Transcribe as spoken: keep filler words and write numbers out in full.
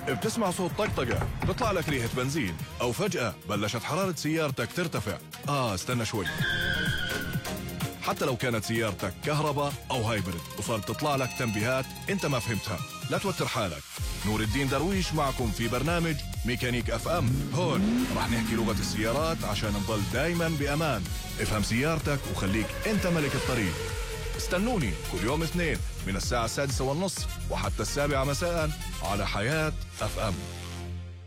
بتسمع صوت طقطقة، بيطلع لك ريحة بنزين، أو فجأة بلشت حرارة سيارتك ترتفع. آه استنى شوي، حتى لو كانت سيارتك كهرباء أو هايبرد وصارت تطلع لك تنبيهات أنت ما فهمتها، لا توتر حالك. نور الدين درويش معكم في برنامج ميكانيك اف ام. هون رح نحكي لغة السيارات عشان نضل دايما بأمان. افهم سيارتك وخليك أنت ملك الطريق. استنوني كل يوم اثنين من الساعة السادسة والنصف وحتى السابعة مساء على حياة اف ام.